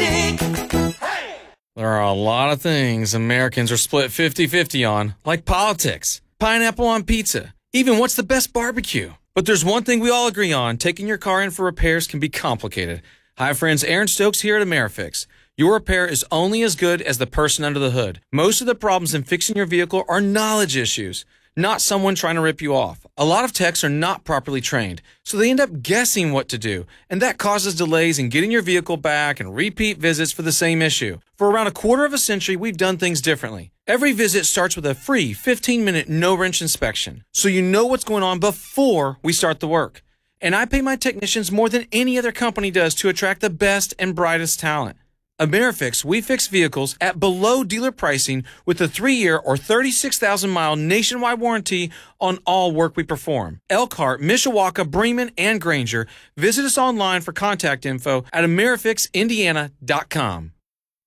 There are a lot of things Americans are split 50-50 on, like politics, pineapple on pizza, even what's the best barbecue. But there's one thing we all agree on: taking your car in for repairs can be complicated. Hi friends, Aaron Stokes here at AmeriFix. Your repair is only as good as the person under the hood. Most of the problems in fixing your vehicle are knowledge issues, not someone trying to rip you off. A lot of techs are not properly trained, so they end up guessing what to do, and that causes delays in getting your vehicle back and repeat visits for the same issue. For around a quarter of a century, we've done things differently. Every visit starts with a free 15-minute no-wrench inspection, so you know what's going on before we start the work. And I pay my technicians more than any other company does to attract the best and brightest talent. AmeriFix, we fix vehicles at below dealer pricing with a 3-year or 36,000-mile nationwide warranty on all work we perform. Elkhart, Mishawaka, Bremen, and Granger. Visit us online for contact info at AmeriFixIndiana.com.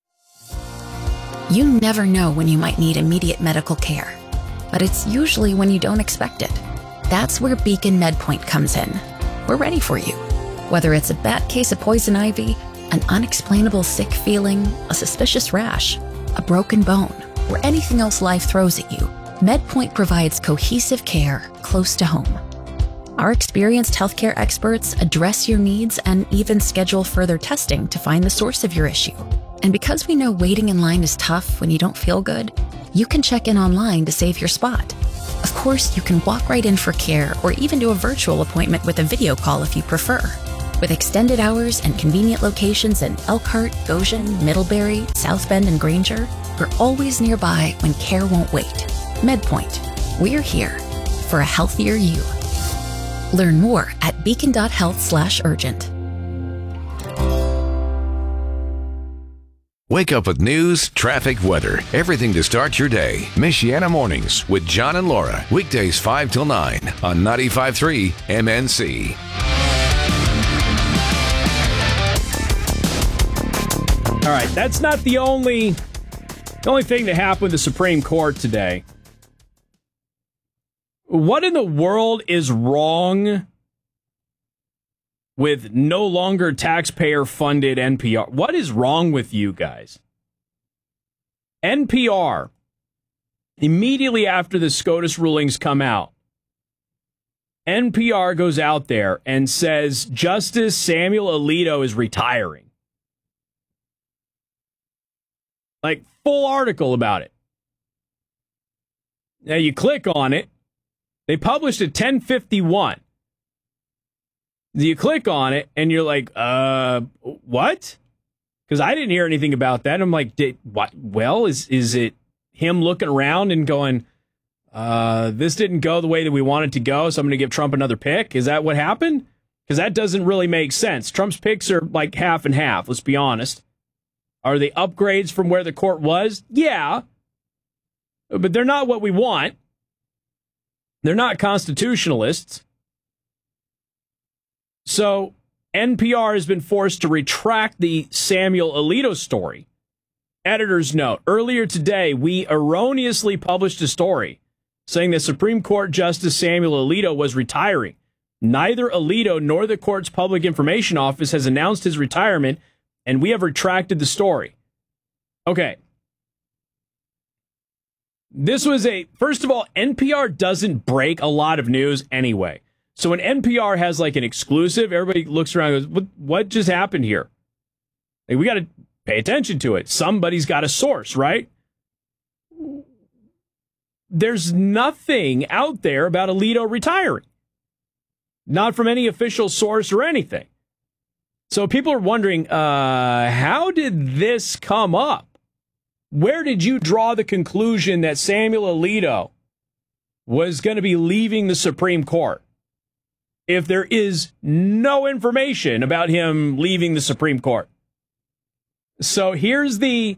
You never know when you might need immediate medical care, but it's usually when you don't expect it. That's where Beacon MedPoint comes in. We're ready for you. Whether it's a bad case of poison ivy, an unexplainable sick feeling, a suspicious rash, a broken bone, or anything else life throws at you, MedPoint provides cohesive care close to home. Our experienced healthcare experts address your needs and even schedule further testing to find the source of your issue. And because we know waiting in line is tough when you don't feel good, you can check in online to save your spot. Of course, you can walk right in for care or even do a virtual appointment with a video call if you prefer. With extended hours and convenient locations in Elkhart, Goshen, Middlebury, South Bend, and Granger, we're always nearby when care won't wait. MedPoint. We're here for a healthier you. Learn more at beacon.health/urgent. Wake up with news, traffic, weather, everything to start your day. Michiana Mornings with John and Laura. Weekdays 5 till 9 on 95.3 MNC. All right, that's not the only thing that happened with the Supreme Court today. What in the world is wrong with no longer taxpayer-funded NPR? What is wrong with you guys? NPR, immediately after the SCOTUS rulings come out, NPR goes out there and says Justice Samuel Alito is retiring. Like, full article about it. Now, you click on it. They published at 10:51. You click on it, and you're like, what? Because I didn't hear anything about that. I'm like, what? Well, is it him looking around and going, this didn't go the way that we wanted to go, so I'm going to give Trump another pick? Is that what happened? Because that doesn't really make sense. Trump's picks are like half and half, let's be honest. Are they upgrades from where the court was? Yeah. But they're not what we want. They're not constitutionalists. So NPR has been forced to retract the Samuel Alito story. Editor's note: earlier today, we erroneously published a story saying that Supreme Court Justice Samuel Alito was retiring. Neither Alito nor the court's public information office has announced his retirement, and we have retracted the story. Okay. This was first of all, NPR doesn't break a lot of news anyway. So when NPR has like an exclusive, everybody looks around and goes, what just happened here? Like, we got to pay attention to it. Somebody's got a source, right? There's nothing out there about Alito retiring. Not from any official source or anything. So people are wondering, how did this come up? Where did you draw the conclusion that Samuel Alito was going to be leaving the Supreme Court if there is no information about him leaving the Supreme Court? So here's the...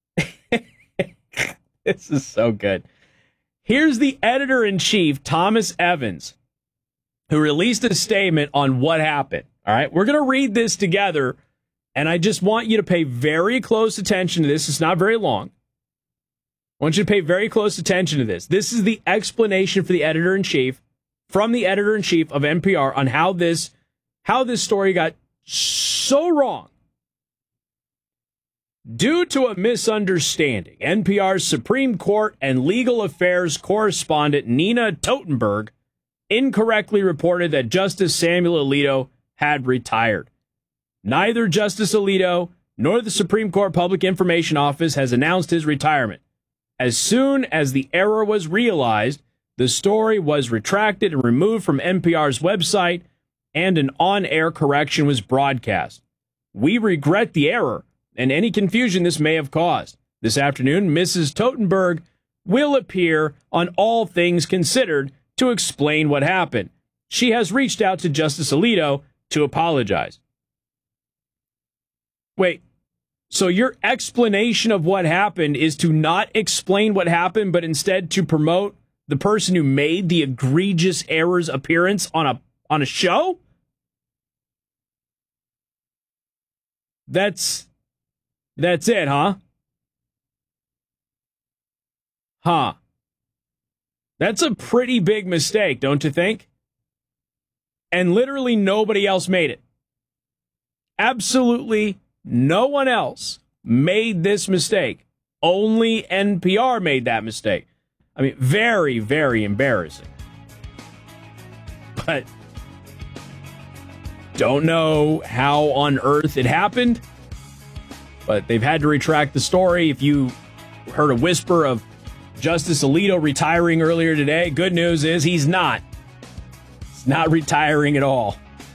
This is so good. Here's the editor-in-chief, Thomas Evans, who released a statement on what happened. All right, we're going to read this together, and I just want you to pay very close attention to this. It's not very long. I want you to pay very close attention to this. This is the explanation for the editor-in-chief, from the editor-in-chief of NPR, on how this story got so wrong. Due to a misunderstanding, NPR's Supreme Court and Legal Affairs correspondent Nina Totenberg incorrectly reported that Justice Samuel Alito had retired. Neither Justice Alito nor the Supreme Court Public Information Office has announced his retirement. As soon as the error was realized, the story was retracted and removed from NPR's website, and an on-air correction was broadcast. We regret the error and any confusion this may have caused. This afternoon, Mrs. Totenberg will appear on All Things Considered to explain what happened. She has reached out to Justice Alito to apologize. Wait, so your explanation of what happened is to not explain what happened, but instead to promote the person who made the egregious error's appearance on a show? That's it, huh? Huh. That's a pretty big mistake, don't you think? And literally nobody else made it. Absolutely no one else made this mistake. Only NPR made that mistake. I mean, very, very embarrassing. But don't know how on earth it happened. But they've had to retract the story. If you heard a whisper of Justice Alito retiring earlier today, good news is he's not. He's not retiring at all.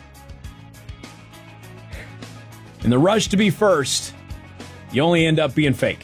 In the rush to be first, you only end up being fake.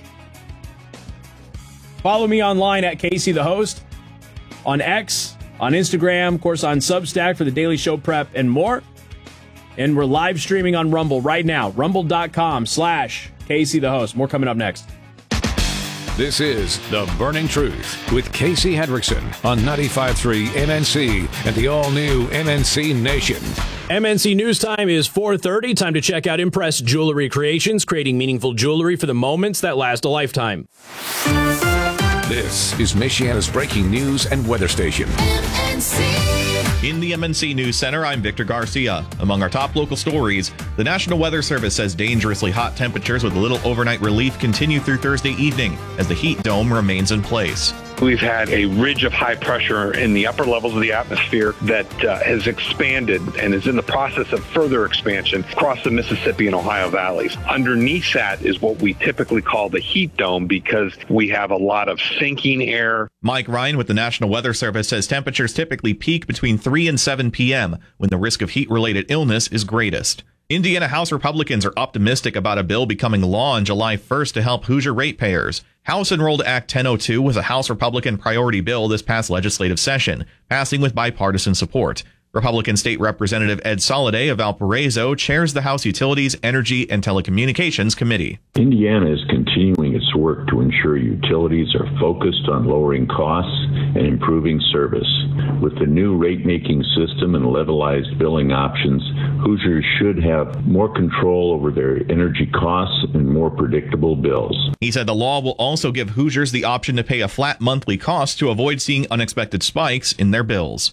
Follow me online at Casey the Host, on X, on Instagram, of course on Substack for the Daily Show prep and more. And we're live streaming on Rumble right now, rumble.com/Casey the Host. More coming up next. This is The Burning Truth with Casey Hendrickson on 95.3 MNC and the all-new MNC Nation. MNC News Time is 4:30. Time to check out Impress Jewelry Creations, creating meaningful jewelry for the moments that last a lifetime. This is Michiana's breaking news and weather station. In the MNC News Center, I'm Victor Garcia. Among our top local stories, the National Weather Service says dangerously hot temperatures with little overnight relief continue through Thursday evening as the heat dome remains in place. We've had a ridge of high pressure in the upper levels of the atmosphere that has expanded and is in the process of further expansion across the Mississippi and Ohio valleys. Underneath that is what we typically call the heat dome because we have a lot of sinking air. Mike Ryan with the National Weather Service says temperatures typically peak between 3 and 7 p.m. when the risk of heat-related illness is greatest. Indiana House Republicans are optimistic about a bill becoming law on July 1st to help Hoosier ratepayers. House enrolled Act 1002 was a House Republican priority bill this past legislative session, passing with bipartisan support. Republican State Representative Ed Soliday of Valparaiso chairs the House Utilities, Energy, and Telecommunications Committee. Indiana is continuing its work to ensure utilities are focused on lowering costs and improving service. With the new rate-making system and levelized billing options, Hoosiers should have more control over their energy costs and more predictable bills. He said the law will also give Hoosiers the option to pay a flat monthly cost to avoid seeing unexpected spikes in their bills.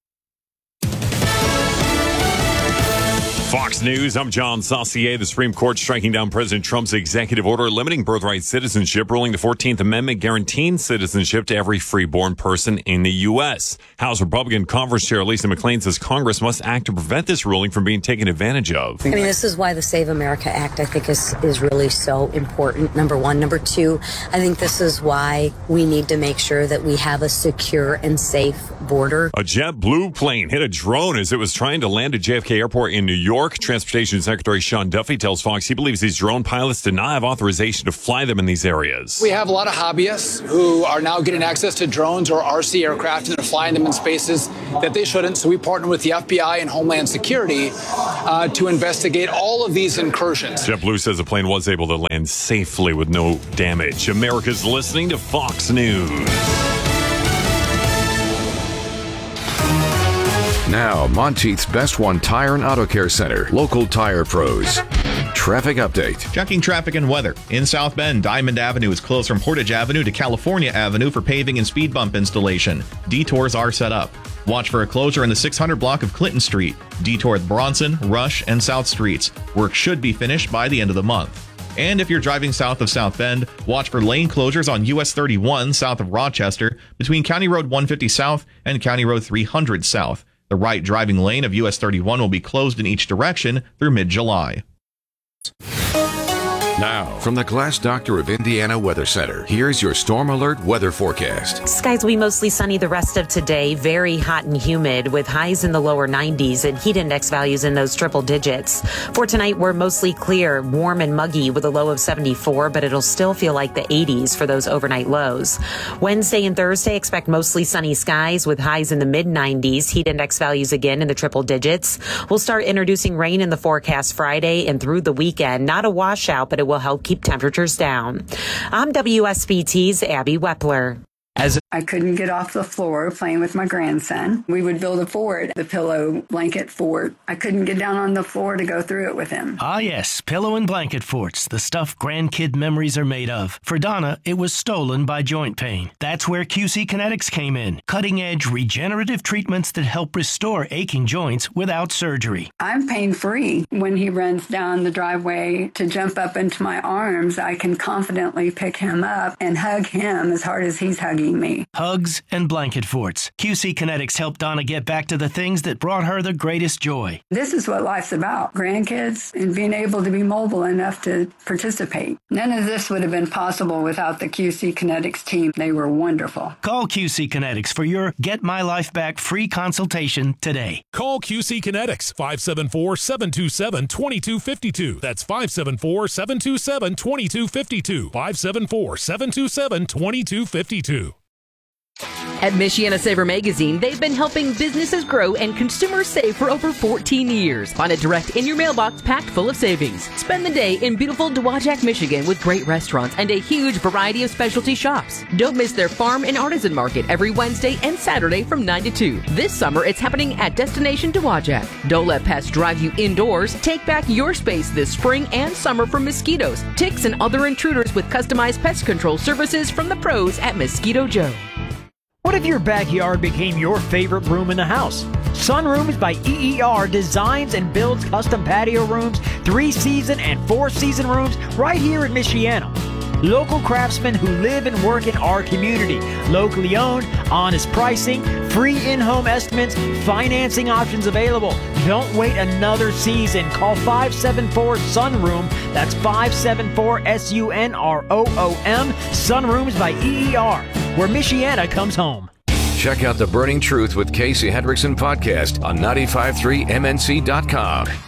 Fox News, I'm John Saucier. The Supreme Court striking down President Trump's executive order limiting birthright citizenship, ruling the 14th Amendment guaranteeing citizenship to every freeborn person in the U.S. House Republican Conference Chair Lisa McClain says Congress must act to prevent this ruling from being taken advantage of. I mean, this is why the Save America Act, I think, is really so important, number one. Number two, I think this is why we need to make sure that we have a secure and safe border. A JetBlue plane hit a drone as it was trying to land at JFK Airport in New York. Transportation Secretary Sean Duffy tells Fox he believes these drone pilots did not have authorization to fly them in these areas. We have a lot of hobbyists who are now getting access to drones or RC aircraft and they're flying them in spaces that they shouldn't. So we partner with the FBI and Homeland Security to investigate all of these incursions. JetBlue says the plane was able to land safely with no damage. America's listening to Fox News. Now, Monteith's Best One Tire and Auto Care Center, local tire pros. Traffic update. Checking traffic and weather. In South Bend, Diamond Avenue is closed from Portage Avenue to California Avenue for paving and speed bump installation. Detours are set up. Watch for a closure in the 600 block of Clinton Street. Detour at Bronson, Rush, and South Streets. Work should be finished by the end of the month. And if you're driving south of South Bend, watch for lane closures on US 31 south of Rochester between County Road 150 South and County Road 300 South. The right driving lane of US 31 will be closed in each direction through mid-July. Now, from the Glass Doctor of Indiana Weather Center, here's your Storm Alert weather forecast. Skies will be mostly sunny the rest of today, very hot and humid with highs in the lower 90s and heat index values in those triple digits. For tonight, we're mostly clear, warm and muggy with a low of 74, but it'll still feel like the 80s for those overnight lows. Wednesday and Thursday, expect mostly sunny skies with highs in the mid-90s, heat index values again in the triple digits. We'll start introducing rain in the forecast Friday and through the weekend. Not a washout, but it will help keep temperatures down. I'm WSBT's Abby Wepler. I couldn't get off the floor playing with my grandson. We would build a fort, the pillow blanket fort. I couldn't get down on the floor to go through it with him. Ah, yes, pillow and blanket forts, the stuff grandkid memories are made of. For Donna, it was stolen by joint pain. That's where QC Kinetics came in. Cutting-edge regenerative treatments that help restore aching joints without surgery. I'm pain-free. When he runs down the driveway to jump up into my arms, I can confidently pick him up and hug him as hard as he's hugging me. Hugs and blanket forts. QC Kinetics helped Donna get back to the things that brought her the greatest joy. This is what life's about. Grandkids and being able to be mobile enough to participate. None of this would have been possible without the QC Kinetics team. They were wonderful. Call QC Kinetics for your Get My Life Back free consultation today. Call QC Kinetics 574-727-2252. That's 574-727-2252. 574-727-2252. At Michiana Saver Magazine, they've been helping businesses grow and consumers save for over 14 years. Find it direct in your mailbox packed full of savings. Spend the day in beautiful Dowagiac, Michigan with great restaurants and a huge variety of specialty shops. Don't miss their farm and artisan market every Wednesday and Saturday from 9 to 2. This summer, it's happening at Destination Dowagiac. Don't let pests drive you indoors. Take back your space this spring and summer from mosquitoes, ticks, and other intruders with customized pest control services from the pros at Mosquito Joe. What if your backyard became your favorite room in the house? Sunrooms by EER designs and builds custom patio rooms, 3-season and 4-season rooms right here in Michiana. Local craftsmen who live and work in our community. Locally owned, honest pricing, free in-home estimates, financing options available. Don't wait another season. Call 574-SUNROOM. That's 574-SUNROOM. Sunrooms by EER, where Michiana comes home. Check out the Burning Truth with Casey Hendrickson podcast on 953mnc.com.